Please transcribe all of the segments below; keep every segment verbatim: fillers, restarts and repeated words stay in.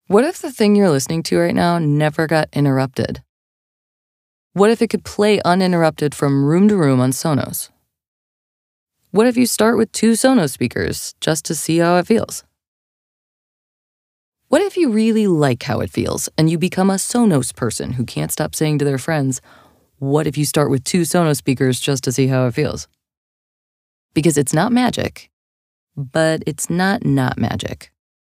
What if the thing you're listening to right now never got interrupted? What if it could play uninterrupted from room to room on Sonos? What if you start with two Sonos speakers just to see how it feels? What if you really like how it feels and you become a Sonos person who can't stop saying to their friends, what if you start with two Sonos speakers just to see how it feels? Because it's not magic, but it's not not magic.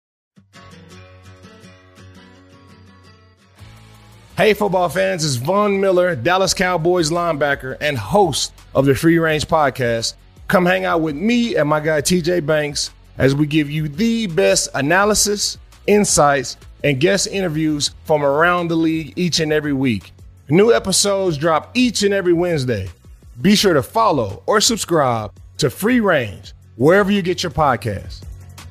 Hey, football fans, it's Von Miller, Dallas Cowboys linebacker and host of the Free Range Podcast. Come hang out with me and my guy T J Banks as we give you the best analysis, insights, and guest interviews from around the league each and every week. New episodes drop each and every Wednesday. Be sure to follow or subscribe to Free Range wherever you get your podcasts.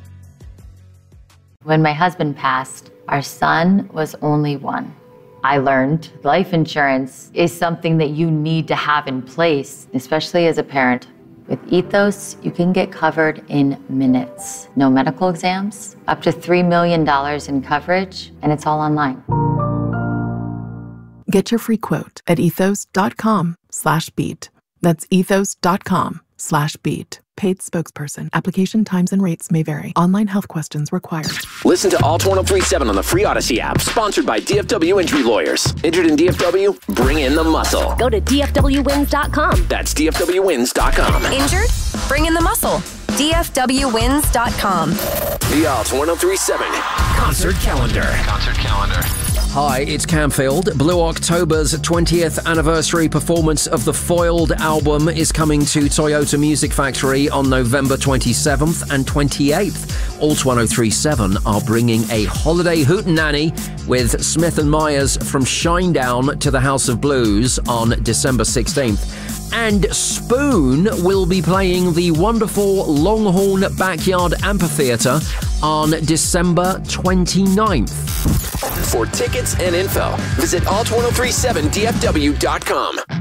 When my husband passed, our son was only one. I learned life insurance is something that you need to have in place, especially as a parent. With Ethos, you can get covered in minutes. No medical exams, up to three million dollars in coverage, and it's all online. Get your free quote at ethos.com slash beat. That's ethos.com slash beat. Paid spokesperson. Application times and rates may vary. Online health questions required. Listen to All twenty-three point seven on the free Odyssey app. Sponsored by D F W Injury Lawyers. Injured in D F W? Bring in the muscle. Go to D F W wins dot com. That's D F W wins dot com. Injured? Bring in the muscle. D F W wins dot com. The All twenty-three point seven Concert Calendar. Concert Calendar. Hi, it's Camfield. Blue October's twentieth anniversary performance of the Foiled album is coming to Toyota Music Factory on November twenty-seventh and twenty-eighth. Alt ten thirty-seven are bringing a holiday hootenanny with Smith and Myers from Shinedown to the House of Blues on December sixteenth. And Spoon will be playing the wonderful Longhorn Backyard Amphitheatre on December twenty-ninth. For tickets and info, visit all twenty-three point seven D F W dot com.